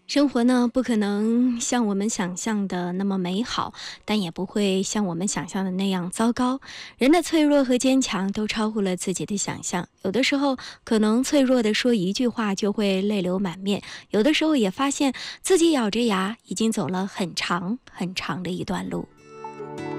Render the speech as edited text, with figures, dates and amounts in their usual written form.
生活呢，不可能像我们想象的那么美好，但也不会像我们想象的那样糟糕。人的脆弱和坚强都超乎了自己的想象。有的时候，可能脆弱的说一句话就会泪流满面；有的时候也发现自己咬着牙已经走了很长很长的一段路。